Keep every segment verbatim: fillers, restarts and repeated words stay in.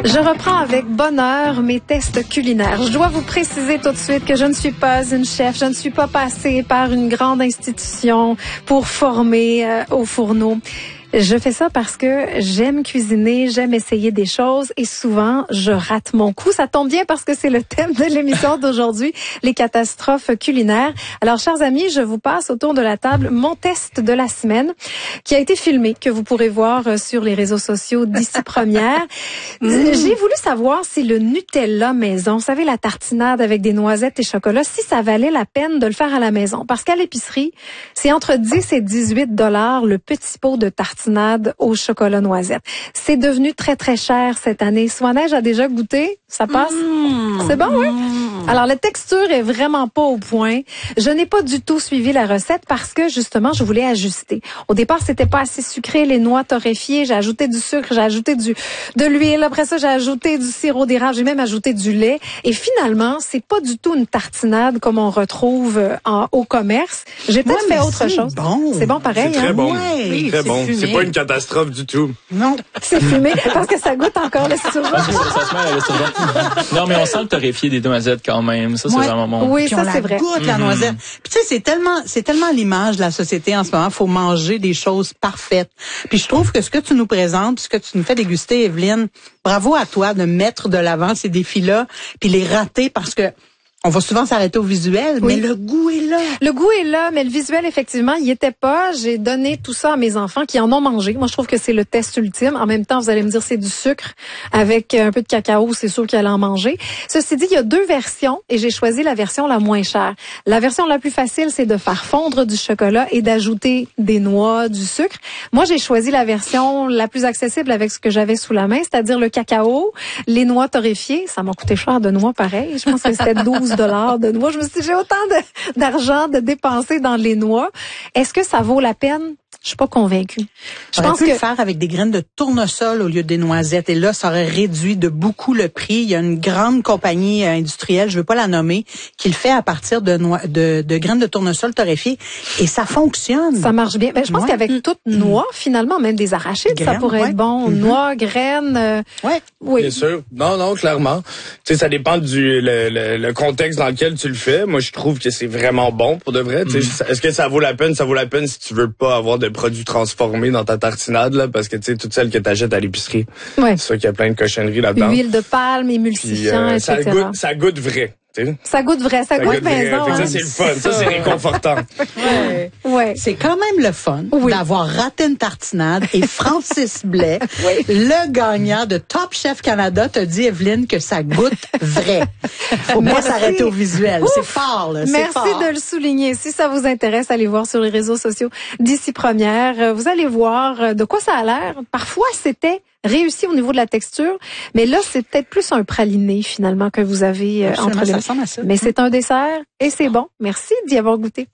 Je reprends avec bonheur mes tests culinaires. Je dois vous préciser tout de suite que je ne suis pas une chef, je ne suis pas passée par une grande institution pour former euh, au fourneau. Je fais ça parce que j'aime cuisiner, j'aime essayer des choses et souvent, je rate mon coup. Ça tombe bien parce que c'est le thème de l'émission d'aujourd'hui, les catastrophes culinaires. Alors, chers amis, je vous passe autour de la table mon test de la semaine qui a été filmé, que vous pourrez voir sur les réseaux sociaux d'ici première. Mmh. J'ai voulu savoir si le Nutella maison, vous savez, la tartinade avec des noisettes et chocolat, si ça valait la peine de le faire à la maison. Parce qu'à l'épicerie, c'est entre dix et dix-huit dollars le petit pot de tartinade au chocolat noisette. C'est devenu très, très cher cette année. Swan-Neige a déjà goûté. Ça passe? Mmh. C'est bon, oui? Alors, la texture est vraiment pas au point. Je n'ai pas du tout suivi la recette parce que, justement, je voulais ajuster. Au départ, c'était pas assez sucré, les noix torréfiées. J'ai ajouté du sucre, j'ai ajouté du de l'huile. Après ça, j'ai ajouté du sirop d'érable. J'ai même ajouté du lait. Et finalement, c'est pas du tout une tartinade comme on retrouve en, au commerce. J'ai peut-être ouais, fait autre chose. Bon. C'est bon pareil, c'est très hein? bon. Ouais, oui, très bon. Fumé. C'est pas une catastrophe du tout. Non. C'est fumé parce que ça goûte encore le sirop. Ça se met à l'estomac. Non, mais on sent le torréfié des noisettes quand même. Ça, c'est ouais. vraiment bon. Oui, Puis ça, on c'est la vrai. goûte, la noisette. Puis tu sais, c'est tellement, c'est tellement l'image de la société en ce moment. Faut manger des choses parfaites. Puis je trouve que ce que tu nous présentes, ce que tu nous fais déguster, Evelyne, bravo à toi de mettre de l'avant ces défis-là, puis les rater parce que on va souvent s'arrêter au visuel, oui. mais le goût est là. Le goût est là, mais le visuel, effectivement, il était pas. J'ai donné tout ça à mes enfants qui en ont mangé. Moi, je trouve que c'est le test ultime. En même temps, vous allez me dire c'est du sucre avec un peu de cacao, c'est sûr qu'elle en manger. Ceci dit, il y a deux versions et j'ai choisi la version la moins chère. La version la plus facile, c'est de faire fondre du chocolat et d'ajouter des noix, du sucre. Moi, j'ai choisi la version la plus accessible avec ce que j'avais sous la main, c'est-à-dire le cacao, les noix torréfiées. Ça m'a coûté cher de noix, pareil. Je pense que c'était douze dollars de noix. Je me suis dit, j'ai autant de, d'argent de dépenser dans les noix. Est-ce que ça vaut la peine? Je suis pas convaincue. Je pense que le faire avec des graines de tournesol au lieu des noisettes. Et là, ça aurait réduit de beaucoup le prix. Il y a une grande compagnie industrielle, je veux pas la nommer, qui le fait à partir de noix, de, de graines de tournesol torréfiées. Et ça fonctionne. Ça marche bien. Ben, je pense ouais. qu'avec toute noix, finalement, même des arachides, graines, ça pourrait ouais. être bon. Mm-hmm. Noix, graines. Euh, ouais. Oui. Bien sûr. Non, non, clairement. Tu sais, ça dépend du le, le, le contexte dans lequel tu le fais. Moi, je trouve que c'est vraiment bon pour de vrai. Mm-hmm. Tu sais, est-ce que ça vaut la peine? Ça vaut la peine si tu veux pas avoir de produits transformés dans ta tartinade, là, parce que tu sais, toutes celles que tu achètes à l'épicerie, ouais. c'est sûr qu'il y a plein de cochonneries là-dedans. Huile de palme, émulsifiant, euh, et cetera. Ça goûte, ça goûte vrai. T'sais. Ça goûte vrai, ça, ça goûte, goûte maison. Hein. Ça, c'est le fun. Ça, c'est réconfortant. Ouais. Ouais. C'est quand même le fun oui. d'avoir raté une tartinade et Francis Blais, oui. le gagnant de Top Chef Canada, te dit, Evelyne, que ça goûte vrai. Faut pas s'arrêter au visuel. Ouf. C'est fort, là. Merci fort. de le souligner. Si ça vous intéresse, allez voir sur les réseaux sociaux d'ici première. Vous allez voir de quoi ça a l'air. Parfois, c'était réussi au niveau de la texture, mais là, c'est peut-être plus un praliné, finalement, que vous avez euh, entre les mains. Mais c'est un dessert et c'est bon. Merci d'y avoir goûté.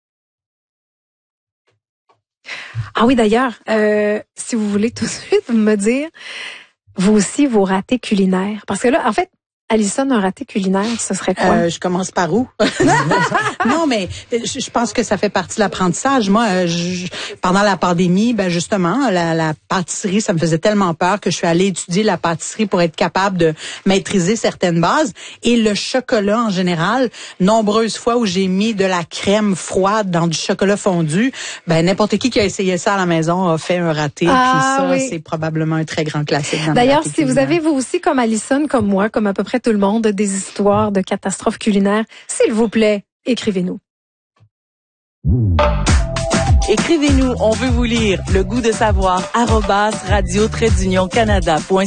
Ah oui, d'ailleurs, euh, si vous voulez tout de suite me dire, vous aussi, vos ratés culinaires. Parce que là, en fait, Alison, un raté culinaire, ce serait quoi? Euh, je commence par où? Non, mais je, je pense que ça fait partie de l'apprentissage. Moi, je, pendant la pandémie, ben justement, la, la pâtisserie, ça me faisait tellement peur que je suis allée étudier la pâtisserie pour être capable de maîtriser certaines bases. Et le chocolat, en général, nombreuses fois où j'ai mis de la crème froide dans du chocolat fondu, ben n'importe qui qui a essayé ça à la maison a fait un raté. Ah, puis ça, oui. c'est probablement un très grand classique. D'ailleurs, si vous avez, vous aussi, comme Alison, comme moi, comme à peu près tout le monde, des histoires de catastrophes culinaires, s'il vous plaît, écrivez-nous. Écrivez-nous, on veut vous lire. Le goût de savoir, arobase radio trait d'union canada point